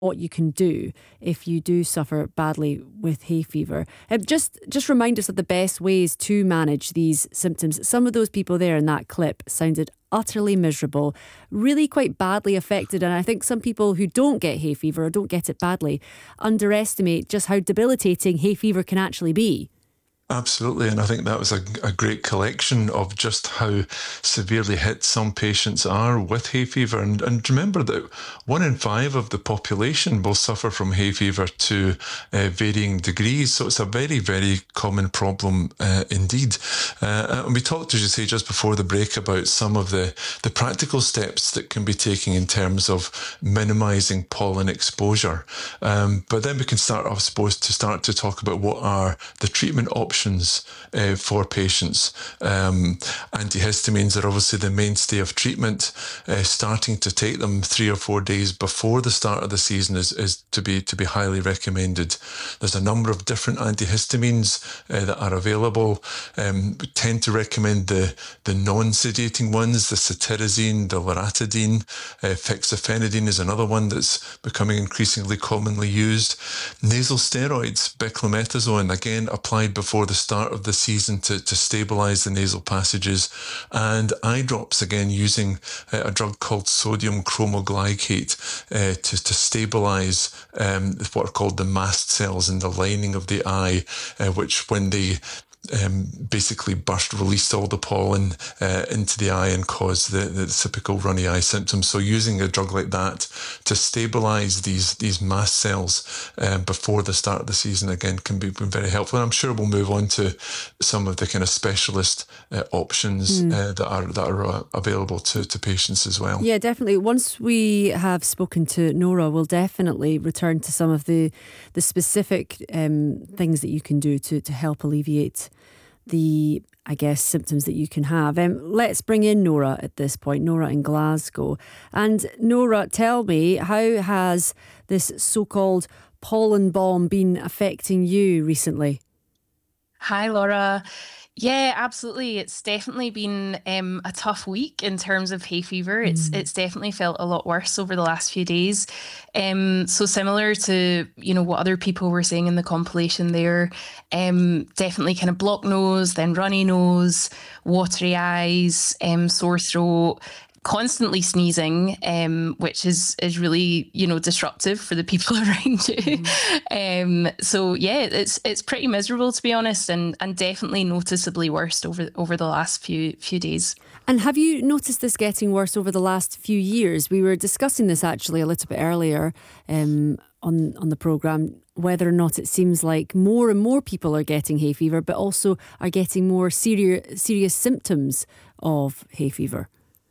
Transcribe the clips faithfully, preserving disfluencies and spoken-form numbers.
what you can do if you do suffer badly with hay fever. Uh, just just remind us of the best ways to manage these symptoms. Some of those people there in that clip sounded utterly miserable, really quite badly affected, and I think some people who don't get hay fever or don't get it badly underestimate just how debilitating hay fever can actually be. Absolutely, and I think that was a, a great collection of just how severely hit some patients are with hay fever. And, and remember that one in five of the population will suffer from hay fever to uh, varying degrees. So it's a very, very common problem uh, indeed. Uh, and we talked, as you say, just before the break about some of the, the practical steps that can be taken in terms of minimising pollen exposure. Um, but then we can start, I suppose, to start to talk about what are the treatment options Uh, for patients. Um, antihistamines are obviously the mainstay of treatment. Uh, starting to take them three or four days before the start of the season is, is to be to be highly recommended. There's a number of different antihistamines uh, that are available. Um, we tend to recommend the, the non-sedating ones, the cetirizine, the loratadine. Uh, fexofenadine is another one that's becoming increasingly commonly used. Nasal steroids, beclomethasone, again applied before the start of the season to, to stabilise the nasal passages, and eye drops, again using uh, a drug called sodium chromoglycate uh, to, to stabilise um, what are called the mast cells in the lining of the eye, uh, which when they Um, basically burst, release all the pollen uh, into the eye and cause the, the typical runny eye symptoms. So using a drug like that to stabilise these these mast cells uh, before the start of the season, again, can be very helpful. And I'm sure we'll move on to some of the kind of specialist uh, options mm. uh, that are that are uh, available to, to patients as well. Yeah, definitely. Once we have spoken to Nora, we'll definitely return to some of the the specific um, things that you can do to, to help alleviate the, I guess, symptoms that you can have. Um, let's bring in Nora at this point, Nora in Glasgow. And Nora, tell me, how has this so-called pollen bomb been affecting you recently? Hi, Laura. Yeah, absolutely. It's definitely been um, a tough week in terms of hay fever. It's mm. it's definitely felt a lot worse over the last few days. Um, so similar to, you know, what other people were saying in the compilation there, um, definitely kind of blocked nose, then runny nose, watery eyes, um, sore throat, constantly sneezing, um, which is is really, you know, disruptive for the people around you. Mm-hmm. Um, so yeah, it's it's pretty miserable, to be honest, and and definitely noticeably worse over over the last few few days. And have you noticed this getting worse over the last few years? We were discussing this actually a little bit earlier um, on on the programme, whether or not it seems like more and more people are getting hay fever, but also are getting more serious serious symptoms of hay fever.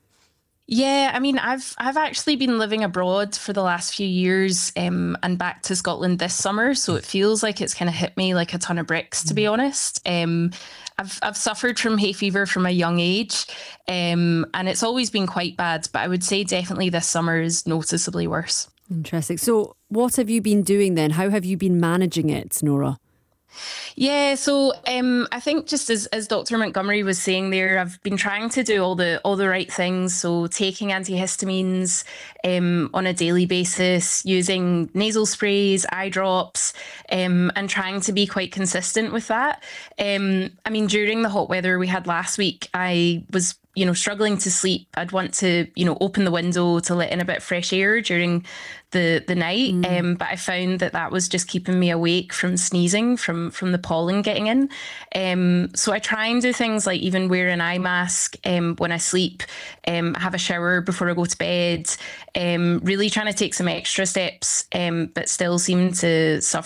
Yeah, I mean, I've I've actually been living abroad for the last few years um, and back to Scotland this summer, so it feels like it's kind of hit me like a ton of bricks, to be honest. Um, I've I've suffered from hay fever from a young age, um, and it's always been quite bad, but I would say definitely this summer is noticeably worse. Interesting. So what have you been doing then? How have you been managing it, Nora? Yeah, so um, I think just as, as Doctor Montgomery was saying there, I've been trying to do all the all the right things. So taking antihistamines um, on a daily basis, using nasal sprays, eye drops, um, and trying to be quite consistent with that. Um, I mean, during the hot weather we had last week, I was you know, struggling to sleep. I'd want to, you know, open the window to let in a bit of fresh air during the the night. Mm. Um, but I found that that was just keeping me awake from sneezing, from from the pollen getting in. Um, so I try and do things like even wear an eye mask um, when I sleep, um, have a shower before I go to bed, um, really trying to take some extra steps, um, but still seem to suffer